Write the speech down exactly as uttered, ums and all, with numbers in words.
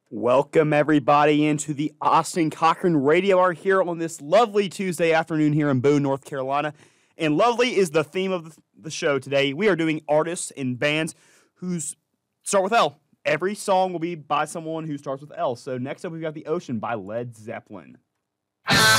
Welcome, everybody, into the Austin Cochran Radio Hour here on this lovely Tuesday afternoon here in Boone, North Carolina. And lovely is the theme of the show today. We are doing artists and bands who start with L. Every song will be by someone who starts with L. So next up, we've got The Ocean by Led Zeppelin.